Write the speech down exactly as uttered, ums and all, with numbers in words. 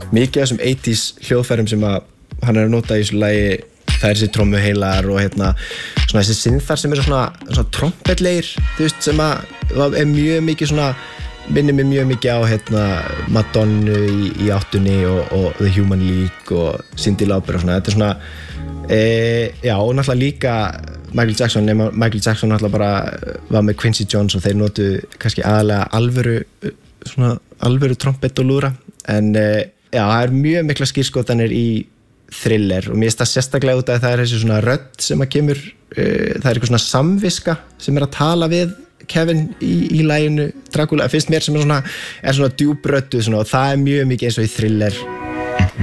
mikið af þessum eighties hljóðfærum sem að hann er að nota í þessu lagi, það er þessi trommuheilar og hérna svona þessi synthar sem eru svona, svona trompetlegir, þú veist, sem að er mjög mikið svona, minnir mig mjög mikið á hérna Madonnu í, í áttunni og, og The Human League og Cyndi Lauper og svona, þetta er svona e, já, og náttúrulega líka Michael Jackson, nema Michael Jackson náttúrulega bara var með Quincy Jones og þeir notu kannski aðalega alvöru svona alvöru trompet og lúðra en e, já, það er mjög mikla skírskotanir í Thriller og mér finnst það sérstaklega út að það er þessi svona rödd sem að kemur uh, það er eitthvað svona samviska sem er að tala við Kevin í, í laginu Dracula, finnst mér sem er svona, er svona djúpröddu svona, og það er mjög mikið eins og í Thriller